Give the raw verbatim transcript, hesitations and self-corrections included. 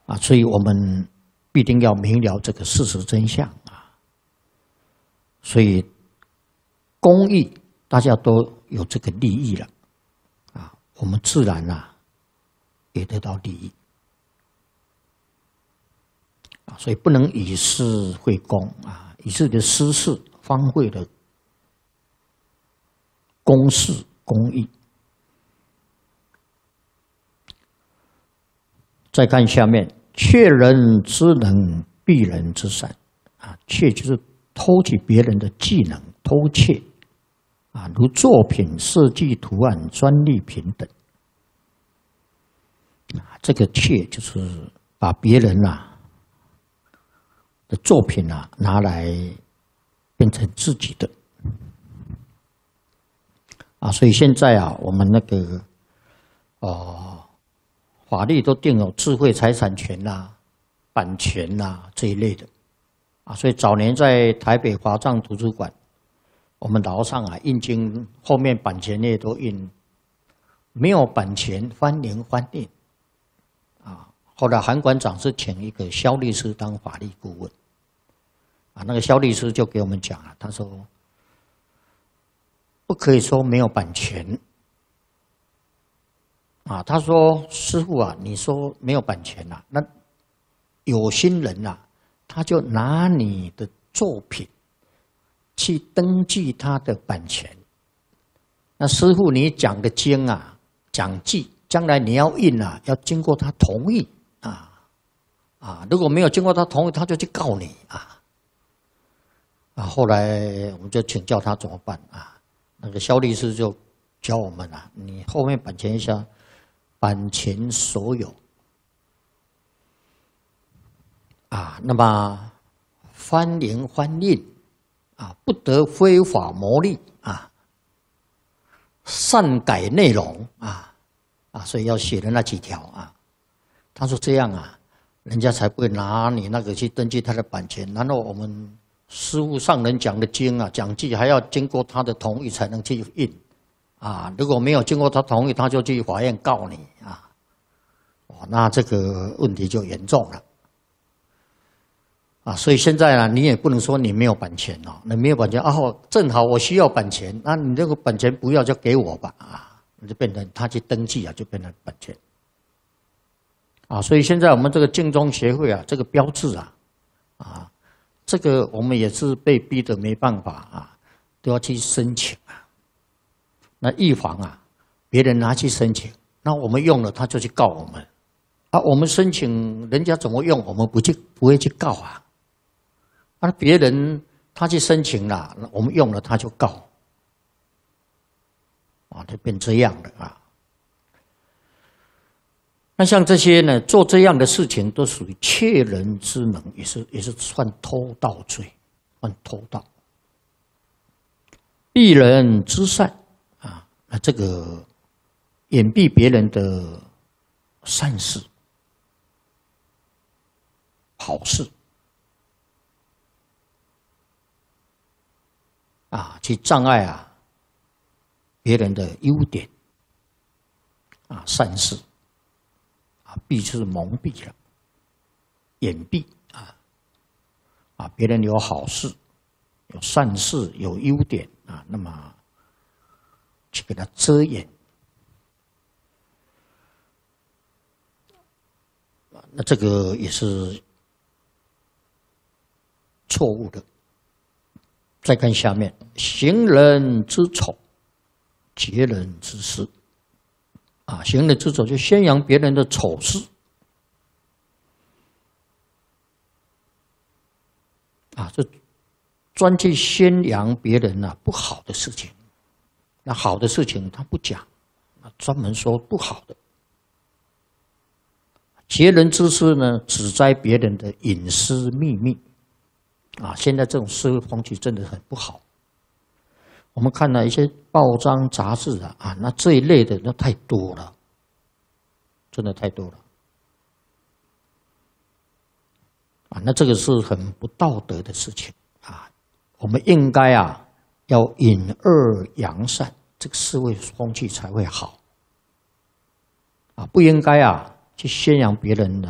啊，所以我们必定要明了这个事实真相啊。所以公益大家都有这个利益了啊，我们自然啊也得到利益啊，所以不能以私会公啊，以自己的私事荒废了公事公益。再看下面，窃人之能，避人之善啊，窃就是偷取别人的技能，偷窃啊，如作品、设计、图案、专利品等啊，这个窃就是把别人啊的作品啊拿来变成自己的啊，所以现在啊，我们那个哦。法律都定有智慧财产权啦、啊、版权啦、啊、这一类的，啊，所以早年在台北华藏图书馆，我们楼上啊印经后面版权页都印没有版权欢迎翻印，啊，后来韩馆长是请一个肖律师当法律顾问，啊，那个肖律师就给我们讲啊，他说不可以说没有版权。啊，他说：“师父啊，你说没有版权啊，那有心人啊，他就拿你的作品去登记他的版权。那师父，你讲的经啊，讲记，将来你要印啊，要经过他同意啊啊，如果没有经过他同意，他就去告你啊啊。后来我们就请教他怎么办啊？那个肖律师就教我们啊，你后面版权一下。”版权所有啊，那么翻营翻印啊，不得非法牟利啊，擅改内容啊啊，所以要写的那几条啊。他说这样啊，人家才不会拿你那个去登记他的版权。然后我们师父上人讲的经啊、讲记，还要经过他的同意才能去印。啊，如果没有经过他同意，他就去法院告你啊，哦，那这个问题就严重了啊。所以现在呢，你也不能说你没有版权哦，那没有版权啊，正好我需要版权，那你这个版权不要就给我吧啊，就变成他去登记啊，就变成版权啊。所以现在我们这个净宗协会啊，这个标志啊，啊，这个我们也是被逼得没办法啊，都要去申请啊。那预防啊，别人拿去申请，那我们用了他就去告我们，啊，我们申请人家怎么用，我们不去不会去告啊，啊，别人他去申请了，我们用了他就告，啊，就变这样的啊。那像这些呢，做这样的事情都属于窃人之能，也是也是算偷盗罪，算偷盗。避人之善。那这个掩蔽别人的善事、好事啊，去障碍啊别人的优点啊、善事啊，避就是蒙蔽了、掩蔽啊啊，别人有好事、有善事、有优点啊，那么。去给他遮掩，那这个也是错误的。再看下面，行人之丑，劫人之私。啊，行人之丑就宣扬别人的丑事，啊，这专去宣扬别人啊不好的事情。那好的事情他不讲，专门说不好的。劫人之私呢，指摘别人的隐私秘密，啊，现在这种社会风气真的很不好。我们看了一些报章杂志啊，啊，那这一类的那太多了，真的太多了，啊，那这个是很不道德的事情啊。我们应该啊。要隐恶扬善，这个社会风气才会好啊！不应该啊去宣扬别人的